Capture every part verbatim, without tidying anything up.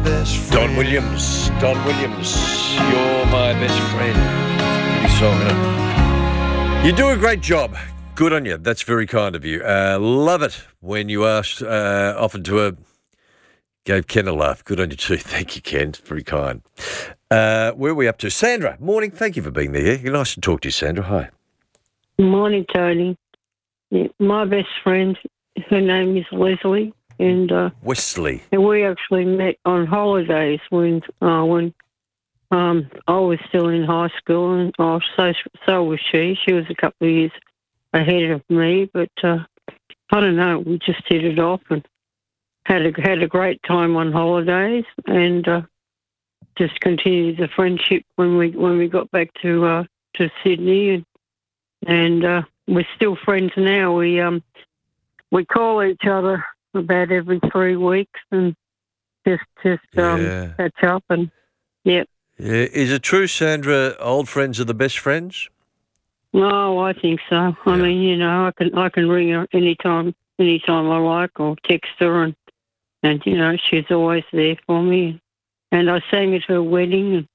best friend. Don Williams. Don Williams. You're my best friend. Pretty song, isn't it? You do a great job. Good on you. That's very kind of you. Uh, love it when you asked, uh, offered to uh, gave Ken a laugh. Good on you too. Thank you, Ken. Very kind. Uh, where are we up to? Sandra, morning. Thank you for being there. You're nice to talk to you, Sandra. Hi. Morning, Tony. Yeah, my best friend, her name is Leslie, and uh, Wesley. and we actually met on holidays when uh, when um, I was still in high school, and oh, so so was she. She was a couple of years ahead of me, but uh, I don't know. We just hit it off and had a had a great time on holidays, and uh, just continued the friendship when we when we got back to uh, to Sydney, and and uh, we're still friends now. We um we call each other about every three weeks and just just um Yeah. catch up, and yeah. Yeah. Is it true, Sandra, old friends are the best friends? No, I think so. Yeah. I mean, you know, I can I can ring her anytime anytime I like, or text her, and and you know, she's always there for me. And I sang at her wedding. And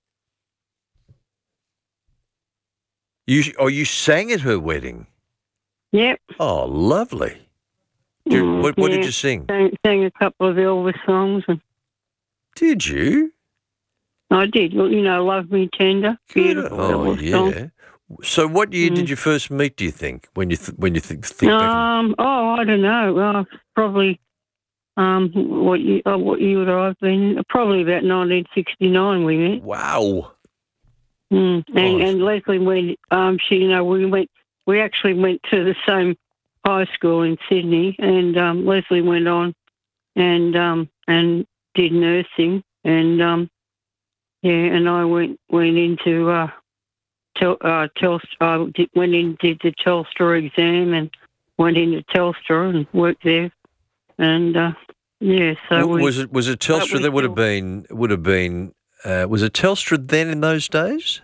You Oh, you sang at her wedding? yep. Oh, lovely. Did, Mm, what what did yeah. you sing? Sang, sang a couple of Elvis songs, and Did you? I did. Well, you know, Love Me Tender, beautiful Oh, Elvis song. yeah. So what year Mm. did you first meet, do you think, when you th- when you th- think back? on- Um. Oh, I don't know. Uh, probably. Um. What year? Oh, what year would I have been? Probably about nineteen sixty-nine. We met. Wow. Mm. And Oh. and Leslie went. Um. She. You know. We went. We actually went to the same high school in Sydney, and um, Leslie went on, and um, and did nursing, and um, yeah, and I went went into uh, tel, uh, Telstra. I did, went in did the Telstra exam, and went into Telstra and worked there, and uh, yeah. So W- we, was it was it Telstra we that would have still- been would have been uh, was it Telstra then in those days?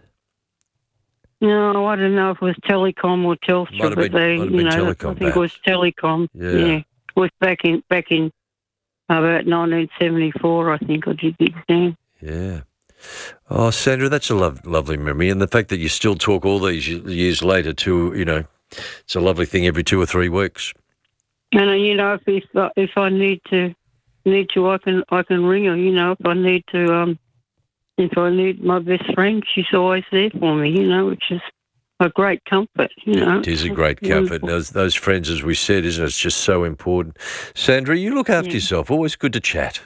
No, I don't know if it was Telecom or Telstra, Might have but been- they, might have you been know, Telecom, I think perhaps. it was Telecom. Yeah. It was back in back in about nineteen seventy-four. I think I did the exam. Yeah. Oh, Sandra, that's a lov- lovely memory, and the fact that you still talk all these y- years later to you know, it's a lovely thing every two or three weeks. And uh, you know, if if, uh, if I need to need to, I can I can ring her. You know, if I need to, um, if I need my best friend, she's always there for me. You know, which is a great comfort. You know, It is a great It's comfort. wonderful. Those, those friends, as we said, isn't it? It's just so important. Sandra, you look after Yeah. yourself. Always good to chat.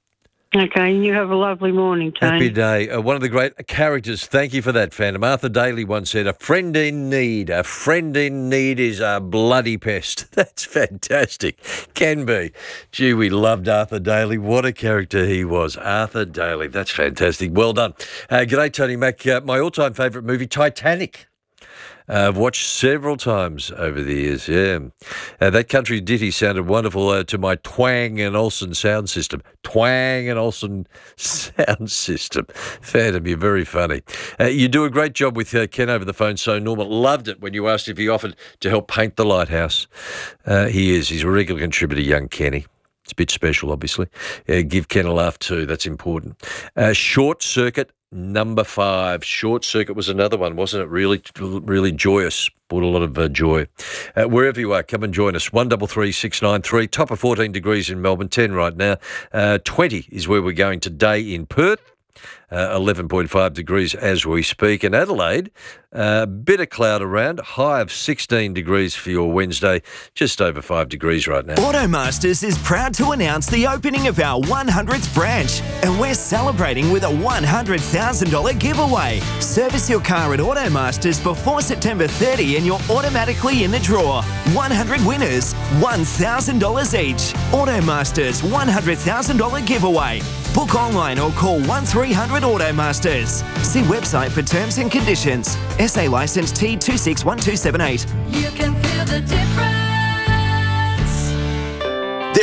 Okay, and you have a lovely morning, Tony. Happy day. Uh, one of the great characters. Thank you for that, Phantom. Arthur Daly once said, "A friend in need. A friend in need is a bloody pest." That's fantastic. Can be. Gee, we loved Arthur Daly. What a character he was. Arthur Daly. That's fantastic. Well done. Uh, g'day, Tony Mac. Uh, my all-time favourite movie, Titanic. Uh, I've watched several times over the years, yeah. Uh, that country ditty sounded wonderful uh, to my Twang and Olsen sound system. Twang and Olsen sound system. Phantom, you're very funny. Uh, you do a great job with uh, Ken over the phone, so Norman loved it when you asked if he offered to help paint the lighthouse. Uh, he is. He's a regular contributor, young Kenny. It's a bit special, obviously. Uh, give Ken a laugh too. That's important. Uh, Short Circuit. Number five, Short Circuit was another one, wasn't it? Really, really joyous. Brought a lot of uh, joy. Uh, wherever you are, come and join us. One double three six nine three. Top of fourteen degrees in Melbourne. Ten right now. Uh, Twenty is where we're going today in Perth. Uh, eleven point five degrees as we speak. In Adelaide, a uh, bit of cloud around. High of sixteen degrees for your Wednesday. Just over five degrees right now. Automasters is proud to announce the opening of our one hundredth branch, and we're celebrating with a one hundred thousand dollars giveaway. Service your car at Automasters before September thirtieth and you're automatically in the draw. one hundred winners, one thousand dollars each. Automasters one hundred thousand dollars giveaway. Book online or call one three hundred Automasters. See website for terms and conditions. S A licence T two six one two seven eight. You can feel the difference.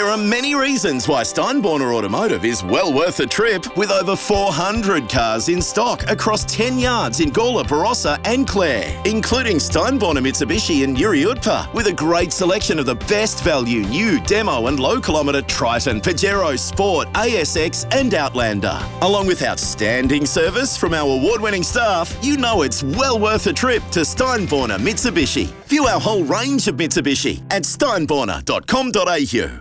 There are many reasons why Steinborner Automotive is well worth a trip, with over four hundred cars in stock across ten yards in Gawler, Barossa and Clare, including Steinborner Mitsubishi and Yuri Utpa, with a great selection of the best value new demo and low kilometre Triton, Pajero Sport, A S X and Outlander. Along with outstanding service from our award-winning staff, you know it's well worth a trip to Steinborner Mitsubishi. View our whole range of Mitsubishi at steinborner dot com dot a u.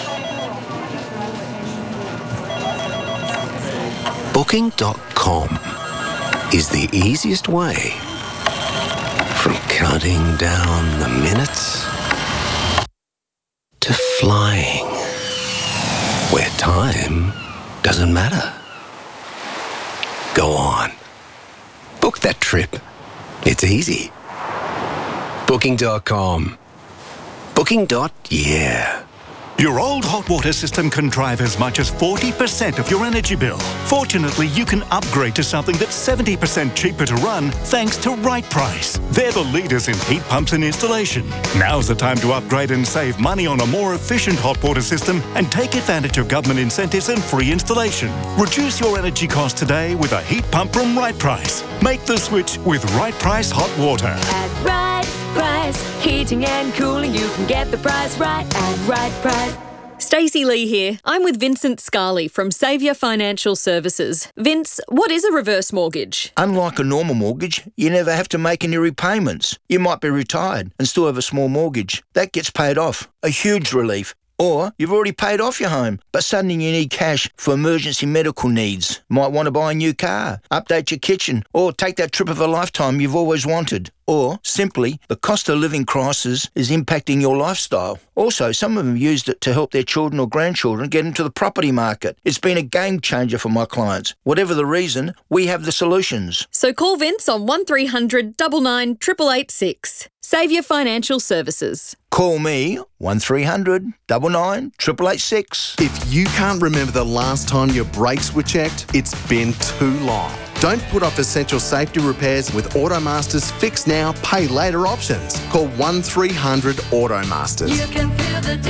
Booking dot com is the easiest way from counting down the minutes to flying where time doesn't matter. Go on. Book that trip. It's easy. Booking dot com. Booking. Yeah. Your old hot water system can drive as much as forty percent of your energy bill. Fortunately, you can upgrade to something that's seventy percent cheaper to run thanks to Right Price. They're the leaders in heat pumps and installation. Now's the time to upgrade and save money on a more efficient hot water system and take advantage of government incentives and free installation. Reduce your energy costs today with a heat pump from Right Price. Make the switch with Right Price Hot Water. At Right Price, heating and cooling, you can get the price right at Right Price. Stacey Lee here. I'm with Vincent Scarley from Saviour Financial Services. Vince, what is a reverse mortgage? Unlike a normal mortgage, you never have to make any repayments. You might be retired and still have a small mortgage. That gets paid off. A huge relief. Or you've already paid off your home, but suddenly you need cash for emergency medical needs. Might want to buy a new car, update your kitchen, or take that trip of a lifetime you've always wanted. Or, simply, the cost of living crisis is impacting your lifestyle. Also, some of them used it to help their children or grandchildren get into the property market. It's been a game changer for my clients. Whatever the reason, we have the solutions. So call Vince on one three hundred nine nine eight eight eight six. Saviour Financial Services. Call me, one three hundred nine nine eight eight eight six. If you can't remember the last time your brakes were checked, it's been too long. Don't put off essential safety repairs with Automasters Fix Now, Pay Later options. Call one three hundred Automasters. You can feel the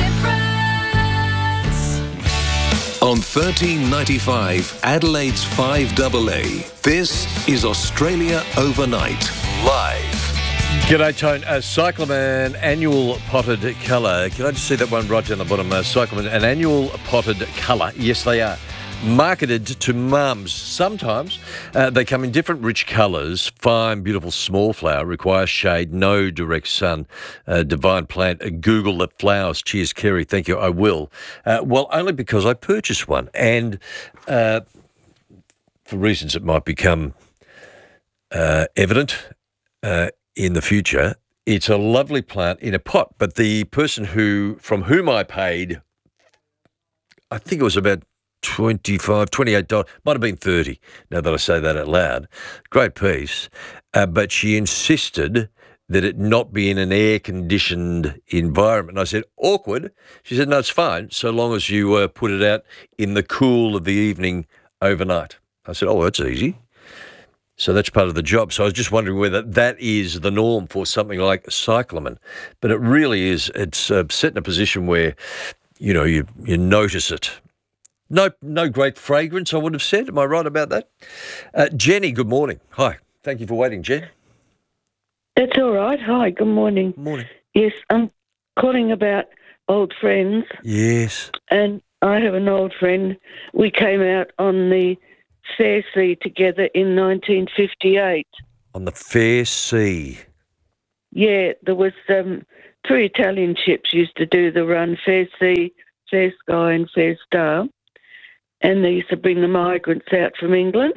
difference. On thirteen ninety-five, Adelaide's five A A, this is Australia Overnight, live. G'day, Tone. Uh, Cyclamen annual potted colour. Can I just see that one right down the bottom? Uh, Cyclamen, an annual potted colour. Yes, they are. Marketed to mums. Sometimes uh, they come in different rich colours. Fine, beautiful, small flower. Requires shade, no direct sun. Uh, divine plant. Uh, Google the flowers. Cheers, Kerry. Thank you. I will. Uh, well, only because I purchased one. And uh, for reasons that might become uh, evident uh, in the future, it's a lovely plant in a pot. But the person who from whom I paid, I think it was about twenty-five, twenty-eight dollars, might have been thirty, now that I say that out loud. Great piece. Uh, but she insisted that it not be in an air-conditioned environment. And I said, awkward. She said, no, it's fine, so long as you uh, put it out in the cool of the evening overnight. I said, oh, that's easy. So that's part of the job. So I was just wondering whether that is the norm for something like cyclamen. But it really is. It's uh, set in a position where, you know, you, you notice it. No no great fragrance, I would have said. Am I right about that? Uh, Jenny, good morning. Hi. Thank you for waiting, Jen. That's all right. Hi, good morning. Morning. Yes, I'm calling about old friends. Yes. And I have an old friend. We came out on the Fair Sea together in nineteen fifty-eight. On the Fair Sea. Yeah, there was um, three Italian ships used to do the run, Fair Sea, Fair Sky and Fair Star. And they used to bring the migrants out from England.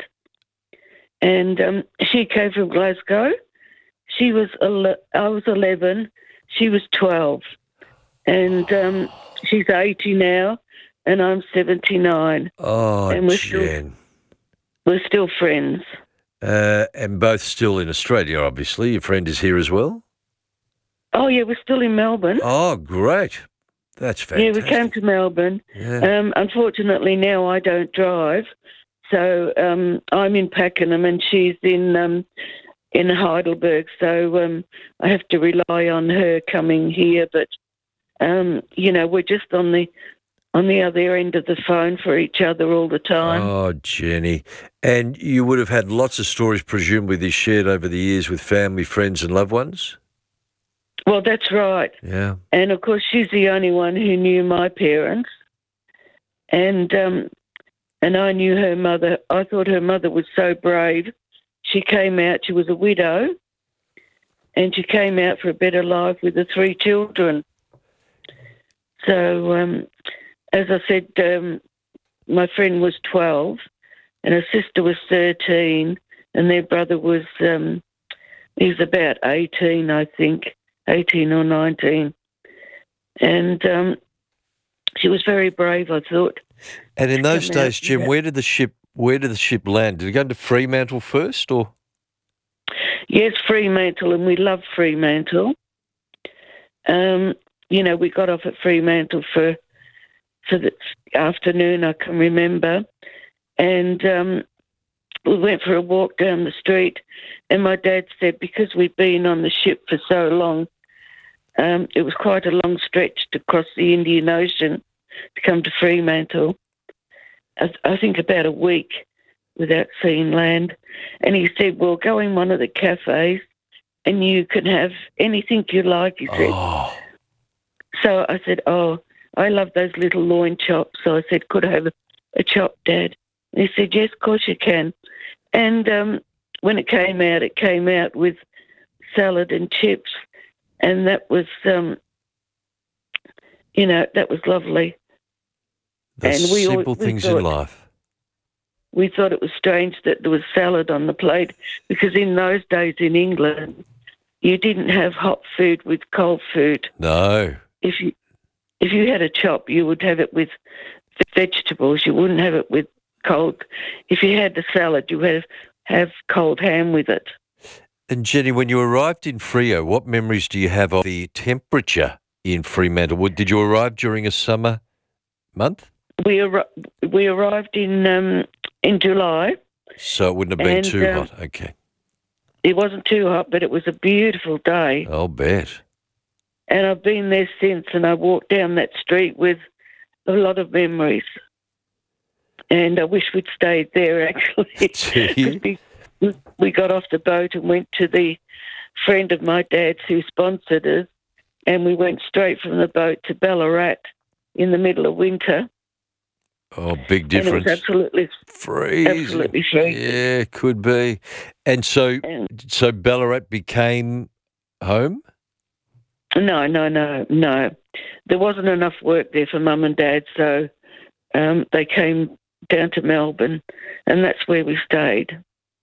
And um, she came from Glasgow. She was, ele- I was eleven. She was twelve. And um, she's eighty now, and I'm seventy-nine. Oh, and we're Jen. Still, we're still friends. Uh, and both still in Australia, obviously. Your friend is here as well? Oh, yeah, we're still in Melbourne. Oh, great. That's fantastic. Yeah, we came to Melbourne. Yeah. Um, unfortunately, now I don't drive. So um, I'm in Pakenham and she's in um, in Heidelberg. So um, I have to rely on her coming here. But, um, you know, we're just on the on the other end of the phone for each other all the time. Oh, Jenny. And you would have had lots of stories, presumably, shared over the years with family, friends and loved ones? Well, that's right. Yeah. And, of course, she's the only one who knew my parents. And um, and I knew her mother. I thought her mother was so brave. She came out, she was a widow, and she came out for a better life with the three children. So, um, as I said, um, my friend was twelve, and her sister was thirteen, and their brother was, um, he was about eighteen, I think, eighteen or nineteen. And um, she was very brave, I thought. And in those Come out, days, Jim, yeah. where did the ship where did the ship land? Did it go into Fremantle first, or? Yes, Fremantle, and we love Fremantle. Um, you know, we got off at Fremantle for for the afternoon, I can remember, and um, we went for a walk down the street, and my dad said, because we'd been on the ship for so long, um, it was quite a long stretch to cross the Indian Ocean to come to Fremantle. I, I think about a week without seeing land. And he said, well, go in one of the cafes and you can have anything you like, he said. Oh. So I said, oh, I love those little loin chops. So I said, could I have a, a chop, Dad? And he said, yes, of course you can. And um, when it came out, it came out with salad and chips. And that was, um, you know, that was lovely. The and we simple all, we things thought, in life. We thought it was strange that there was salad on the plate, because in those days in England, you didn't have hot food with cold food. No. If you if you had a chop, you would have it with vegetables. You wouldn't have it with cold. If you had the salad, you would have, have cold ham with it. And Jenny, when you arrived in Freo, what memories do you have of the temperature in Fremantle? Would- Did you arrive during a summer month? We ar- we arrived in um, in July. So it wouldn't have been And, too um, hot. Okay. It wasn't too hot, but it was a beautiful day. I'll bet. And I've been there since, and I walked down that street with a lot of memories. And I wish we'd stayed there, actually. Do you? we, we- we got off the boat and went to the friend of my dad's who sponsored us, and we went straight from the boat to Ballarat in the middle of winter. Oh, big difference. And it was absolutely, Freezing. absolutely freezing. Yeah, could be. And so, And- so Ballarat became home? No, no, no, no. There wasn't enough work there for Mum and Dad, so um, they came down to Melbourne, and that's where we stayed.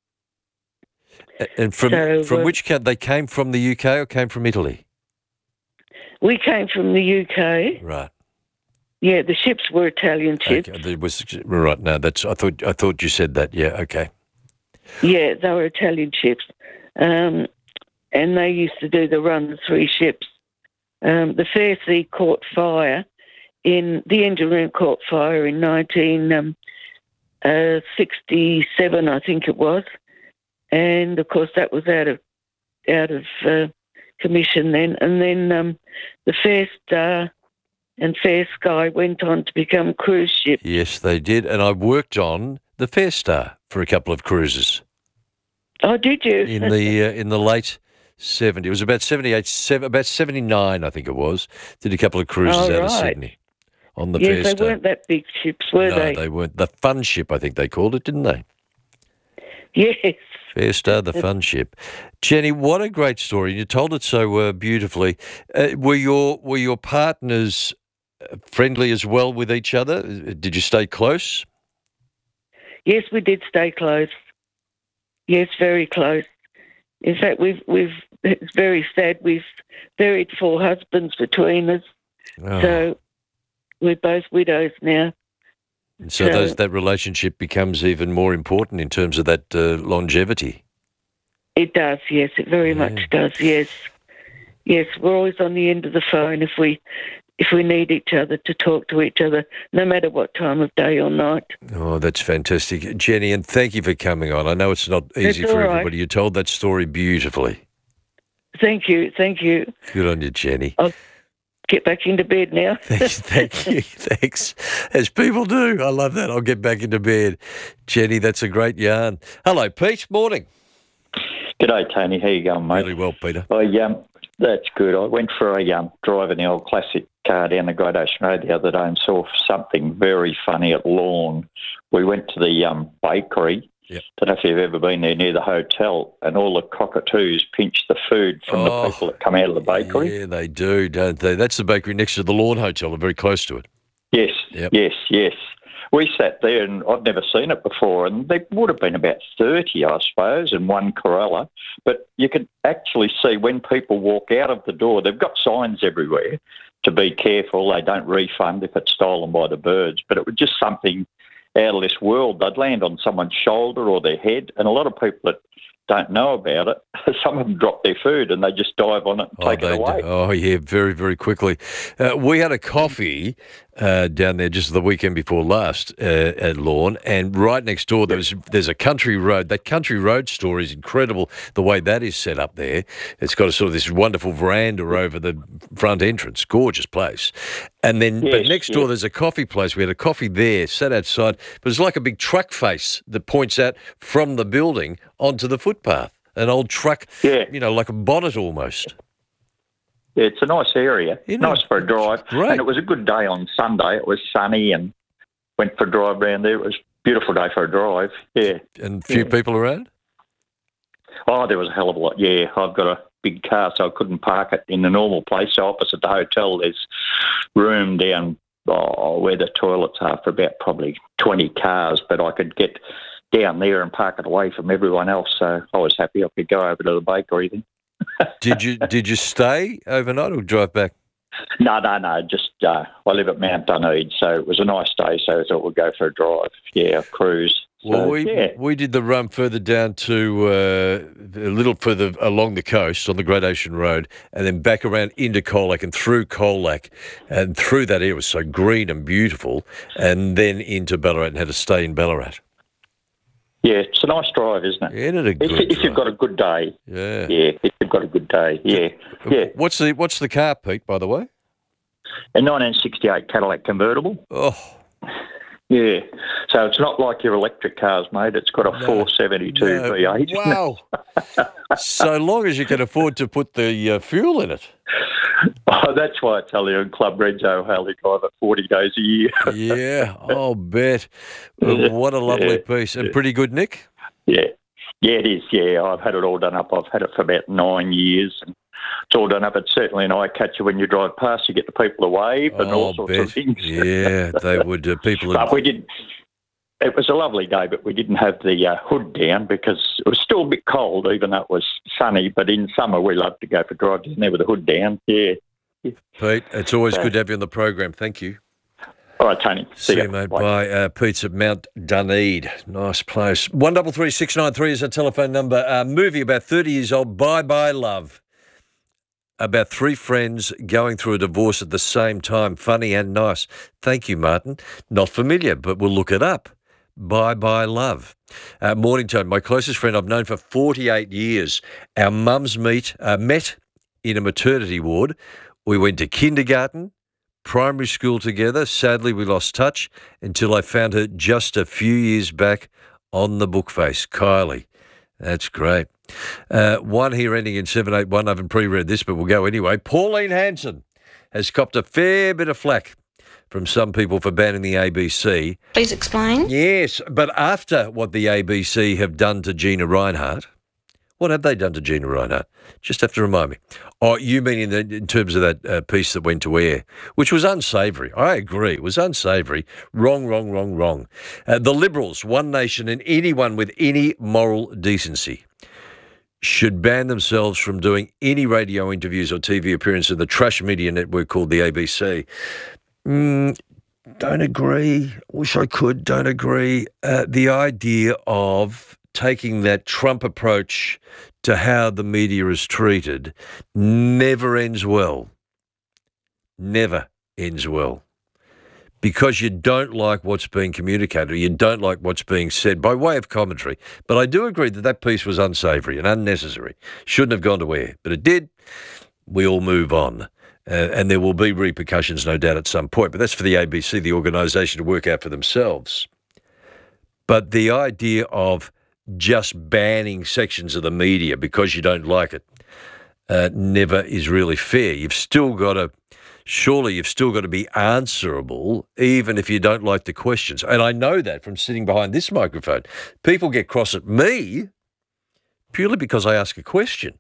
A- And from So, from uh, which country? They came from the U K or came from Italy? We came from the U K. Right. Yeah, the ships were Italian ships. Okay. There was right. No, that's. I thought. I thought you said that. Yeah. Okay. Yeah, they were Italian ships. Um, and they used to do the run, the three ships. Um, the Fair Sea caught fire in, the engine room caught fire in nineteen sixty-seven, I think it was. And, of course, that was out of out of uh, commission then. And then um, the Fair Star and Fair Sky went on to become cruise ships. Yes, they did. And I worked on the Fair Star for a couple of cruises Oh, did you? in the uh, in the late seventies. It was about seventy-eight, seven, about seventy-nine, I think it was. Did a couple of cruises Oh, out of right. Sydney on the yes, Fair they Star. weren't that big ships, were no, they? they weren't. The Fun Ship, I think they called it, didn't they? Yes. Fair Star, the Fun Ship. Jenny, what a great story. You told it so uh, beautifully. Uh, were your were your partners uh, friendly as well with each other? Did you stay close? Yes, we did stay close. Yes, very close. In fact, we've we've it's very sad. We've buried four husbands between us, Oh. so we're both widows now. And so so- those, that relationship becomes even more important in terms of that uh, longevity. It does, yes, it very Yeah. much does. Yes, yes, we're always on the end of the phone if we if we need each other to talk to each other, no matter what time of day or night. Oh, that's fantastic. Jenny, and thank you for coming on. I know it's not easy That's for all right. everybody. You told that story beautifully. Thank you, thank you. Good on you, Jenny. I'll, get back into bed now. Thank you, thank you, thanks. As people do. I love that. I'll get back into bed. Jenny, that's a great yarn. Hello, Pete. Morning. G'day, Tony. How you going, mate? Really well, Peter. I, um, that's good. I went for a um, drive in the old classic car down the Great Ocean Road the other day and saw something very funny at Lorne. We went to the um, bakery. Yep. Don't know if you've ever been there near the hotel, and all the cockatoos pinch the food from Oh, the people that come out of the bakery. Yeah, they do, don't they? That's the bakery next to the Lawn Hotel. They're very close to it. Yes, Yep. yes, yes. We sat there, and I'd never seen it before, and there would have been about thirty, I suppose, in one Corolla. But you could actually see when people walk out of the door, they've got signs everywhere to be careful. They don't refund if it's stolen by the birds. But it was just something out of this world. They'd land on someone's shoulder or their head, and a lot of people that don't know about it, some of them drop their food and they just dive on it and Oh, take they it away. do. Oh, yeah, very, very quickly. Uh, we had a coffee uh, down there just the weekend before last uh, at Lorne, and right next door there's there's a country road. That country road store is incredible, the way that is set up there. It's got a sort of this wonderful veranda over the front entrance. Gorgeous place. And then, but Yes, next door yes. there's a coffee place. We had a coffee there, sat outside, but it's like a big truck face that points out from the building onto the footpath. An old truck, Yeah. you know, like a bonnet almost. Yeah, it's a nice area, Isn't it? nice for a drive. Great. And it was a good day on Sunday. It was sunny and went for a drive around there. It was a beautiful day for a drive, yeah. And a few Yeah. people around? Oh, there was a hell of a lot, yeah. I've got a big car, so I couldn't park it in the normal place. So opposite the hotel, there's room down oh, where the toilets are for about probably twenty cars, but I could get down there and park it away from everyone else. So I was happy I could go over to the bakery then. Did you did you stay overnight or drive back? No, no, no. Just uh, I live at Mount Dunedin, so it was a nice day. So I thought we'd go for a drive. Yeah, a cruise. Well, So, we yeah. we did the run further down to uh, a little further along the coast on the Great Ocean Road, and then back around into Colac and through Colac, and through that area. It was so green and beautiful, and then into Ballarat and had to stay in Ballarat. Yeah, it's a nice drive, isn't it? Isn't it a If, good if you've drive? got a good day. Yeah. Yeah, if you've got a good day. Yeah, yeah. What's the what's the car, Pete? By the way. A nineteen sixty-eight Cadillac convertible. Oh. Yeah. So it's not like your electric cars, mate. It's got a No. four seventy-two No. V eight. Wow. So long as you can afford to put the uh, fuel in it. Oh, that's why I tell you in Club Reds O'Halley drive it forty days a year. Yeah, I'll bet. What a lovely piece. And pretty good, Nick? Yeah. Yeah, it is. Yeah, I've had it all done up. I've had it for about nine years. And it's all done up. It's certainly an eye catcher when you drive past. You get the people to wave and all I'll sorts bet. of things. Yeah, they would. Uh, people. But we didn't. It was a lovely day, but we didn't have the uh, hood down because it was still a bit cold, even though it was sunny. But in summer, we love to go for drives in there with the hood down. Yeah. Pete, it's always So- good to have you on the program. Thank you. All right, Tony. See, See you, you, mate. Bye. Uh, Pete's at Mount Dunedin. Nice place. One double three six nine three is our telephone number. Uh, movie about thirty years old. Bye bye love. About three friends going through a divorce at the same time. Funny and nice. Thank you, Martin. Not familiar, but we'll look it up. Bye bye love. Uh, Mornington, my closest friend I've known for forty-eight years. Our mums meet uh, met in a maternity ward. We went to kindergarten, primary school together. Sadly, we lost touch until I found her just a few years back on the bookface. Kylie. That's great. Uh, one here ending in seven eight one. I haven't pre-read this, but we'll go anyway. Pauline Hanson has copped a fair bit of flack from some people for banning the A B C. Please explain. Yes, but after what the A B C have done to Gina Reinhardt, what have they done to Gina Reinhardt? Just have to remind me. Oh, you mean in, the, in terms of that uh, piece that went to air, which was unsavoury. I agree. It was unsavoury. Wrong, wrong, wrong, wrong. Uh, the Liberals, One Nation, and anyone with any moral decency should ban themselves from doing any radio interviews or T V appearance in the trash media network called the A B C. Mm, don't agree. Wish I could. Don't agree. Uh, the idea of taking that Trump approach to how the media is treated never ends well. Never ends well. Because you don't like what's being communicated, or you don't like what's being said by way of commentary. But I do agree that that piece was unsavoury and unnecessary. Shouldn't have gone to air, but it did. We all move on. Uh, and there will be repercussions, no doubt, at some point. But that's for the A B C, the organisation, to work out for themselves. But the idea of just banning sections of the media because you don't like it uh, never is really fair. You've still got to, surely you've still got to be answerable, even if you don't like the questions. And I know that from sitting behind this microphone. People get cross at me purely because I ask a question.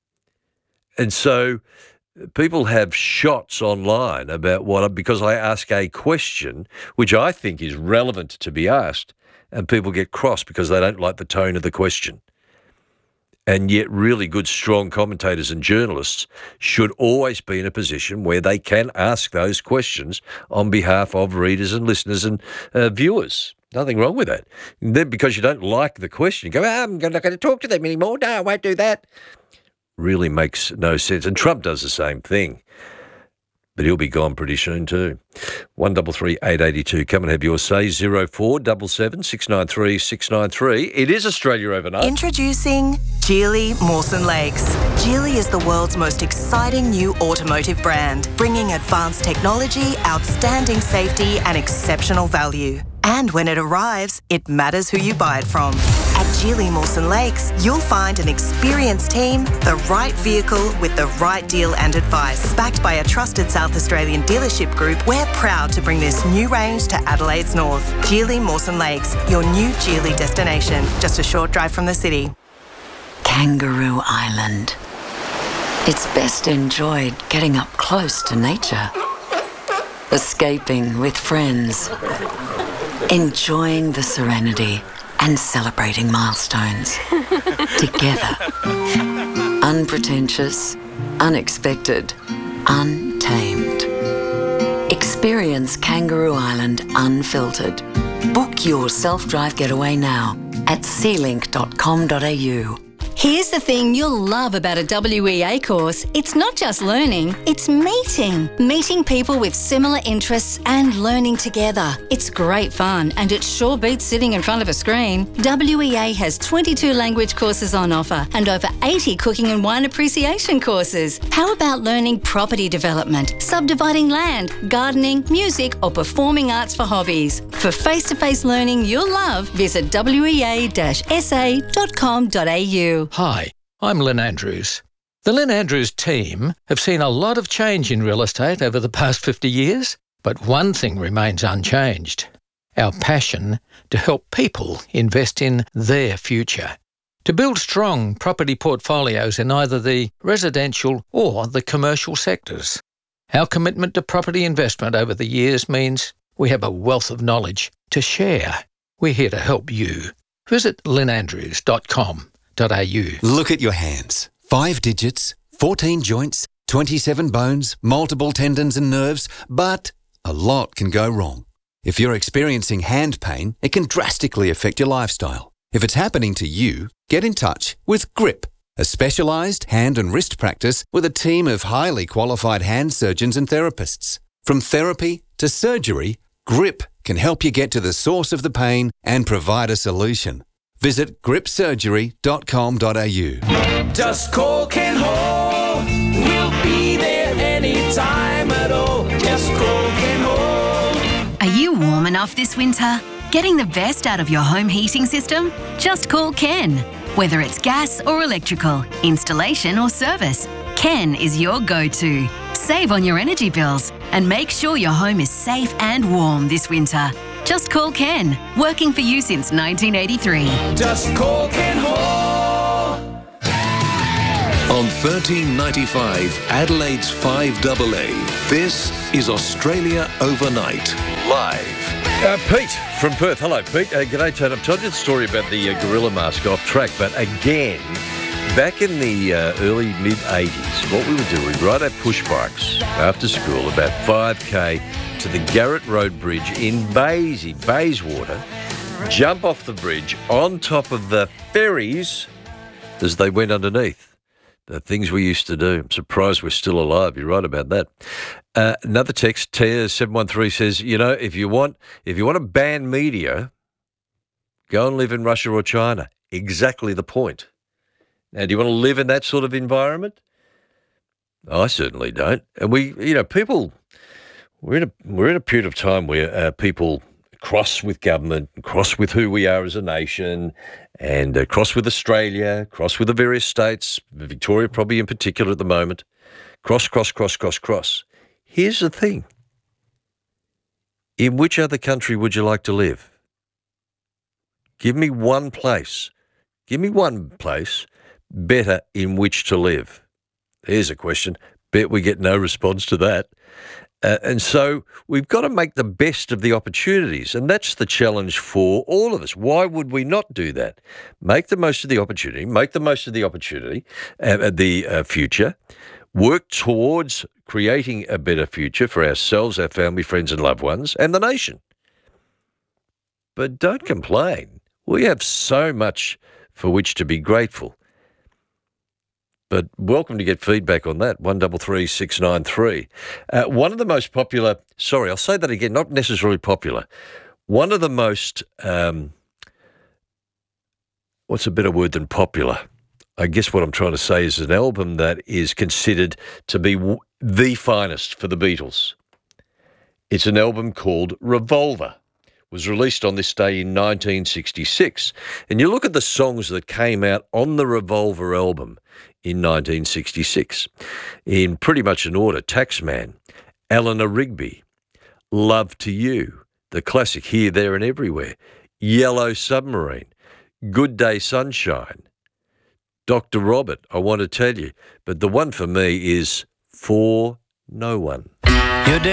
And so people have shots online about what, because I ask a question, which I think is relevant to be asked, and people get cross because they don't like the tone of the question. And yet really good, strong commentators and journalists should always be in a position where they can ask those questions on behalf of readers and listeners and uh, viewers. Nothing wrong with that. And then because you don't like the question, you go, oh, I'm not going to talk to them anymore. No, I won't do that. Really makes no sense. And Trump does the same thing. But he'll be gone pretty soon too. one double three eight eighty two. Come and have your say. Zero four double seven six nine three six nine three. It is Australia Overnight. Introducing Geely Mawson Lakes. Geely is the world's most exciting new automotive brand, bringing advanced technology, outstanding safety, and exceptional value. And when it arrives, it matters who you buy it from. At Geely Mawson Lakes, you'll find an experienced team, the right vehicle with the right deal and advice. Backed by a trusted South Australian dealership group, we're proud to bring this new range to Adelaide's north. Geely Mawson Lakes, your new Geely destination, just a short drive from the city. Kangaroo Island. It's best enjoyed getting up close to nature, escaping with friends, enjoying the serenity and celebrating milestones together. Unpretentious, unexpected, untamed. Experience Kangaroo Island unfiltered. Book your self-drive getaway now at sea link dot com dot a u. Here's the thing you'll love about a W E A course. It's not just learning, it's meeting. Meeting people with similar interests and learning together. It's great fun and it sure beats sitting in front of a screen. W E A has twenty-two language courses on offer and over eighty cooking and wine appreciation courses. How about learning property development, subdividing land, gardening, music or performing arts for hobbies? For face-to-face learning you'll love, visit w e a dash s a dot com dot a u. Hi, I'm Lynn Andrews. The Lynn Andrews team have seen a lot of change in real estate over the past fifty years, but one thing remains unchanged: our passion to help people invest in their future, to build strong property portfolios in either the residential or the commercial sectors. Our commitment to property investment over the years means we have a wealth of knowledge to share. We're here to help you. Visit lynn andrews dot com. Look at your hands. Five digits, fourteen joints, twenty-seven bones, multiple tendons and nerves, but a lot can go wrong. If you're experiencing hand pain, it can drastically affect your lifestyle. If it's happening to you, get in touch with Grip, a specialised hand and wrist practice with a team of highly qualified hand surgeons and therapists. From therapy to surgery, Grip can help you get to the source of the pain and provide a solution. Visit grip surgery dot com dot a u. Just call Ken Hall. We'll be there anytime at all. Just call Ken Hall. Are you warm enough this winter? Getting the best out of your home heating system? Just call Ken. Whether it's gas or electrical, installation or service, Ken is your go-to. Save on your energy bills and make sure your home is safe and warm this winter. Just call Ken, working for you since nineteen eighty-three. Just call Ken Hall. On thirteen ninety-five, Adelaide's five A A, this is Australia Overnight, live. Uh, Pete from Perth. Hello, Pete. Uh, g'day, Tone. I've told you the story about the uh, gorilla mask off track, but again, back in the uh, early mid-eighties, what we would do, we'd ride our push bikes after school about five K to the Garrett Road Bridge in Baysy, Bayswater, jump off the bridge on top of the ferries as they went underneath. The things we used to do. I'm surprised we're still alive. You're right about that. Uh, another text, T seven one three says, you know, if you want if you want to ban media, go and live in Russia or China. Exactly the point. Now, do you want to live in that sort of environment? I certainly don't. And we, you know, people, we're in a, we're in a period of time where uh, people cross with government, cross with who we are as a nation, and uh, cross with Australia, cross with the various states, Victoria probably in particular at the moment. Cross, cross, cross, cross, cross. Here's the thing. In which other country would you like to live? Give me one place. Give me one place better in which to live. Here's a question. Bet we get no response to that. Uh, and so we've got to make the best of the opportunities, and that's the challenge for all of us. Why would we not do that? Make the most of the opportunity, make the most of the opportunity, uh, the uh, future, work towards creating a better future for ourselves, our family, friends and loved ones, and the nation. But don't complain. We have so much for which to be grateful. But welcome to get feedback on that, one three three six nine three. Uh, one of the most popular, sorry, I'll say that again, not necessarily popular. One of the most, um, what's a better word than popular? I guess what I'm trying to say is an album that is considered to be w- the finest for the Beatles. It's an album called Revolver. It was released on this day in nineteen sixty-six. And you look at the songs that came out on the Revolver album in nineteen sixty-six, in pretty much an order: Taxman, Eleanor Rigby, Love to You, the classic Here, There and Everywhere, Yellow Submarine, Good Day Sunshine, Doctor Robert, I Want to Tell You. But the one for me is For No One.